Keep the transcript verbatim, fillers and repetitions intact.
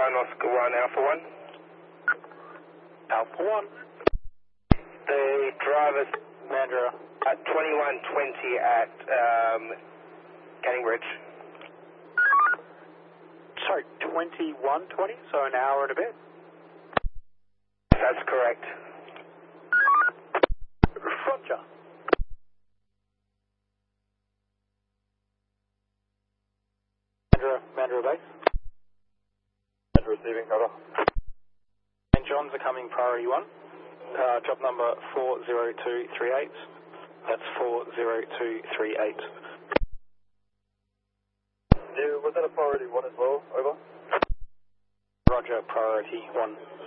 one, Oscar one, Alpha one. Alpha one. The driver's Mandurah. at twenty-one twenty at um, Canning Bridge. Sorry, twenty-one twenty, so an hour and a bit? That's correct. Roger. Mandurah, Mandurah base. Mandurah receiving, cover. Saint John's are coming priority one. Uh, job number four zero two three eight. That's four zero two three eight. Yeah, was that a priority one as well? Over. Roger, priority one.